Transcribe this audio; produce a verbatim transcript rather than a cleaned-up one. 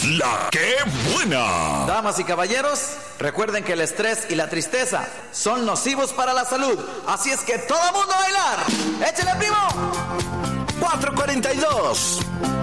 La que buena. Damas y caballeros, recuerden que el estrés y la tristeza son nocivos para la salud. Así es que todo mundo a bailar. ¡Échale, primo! cuatro cuarenta y dos.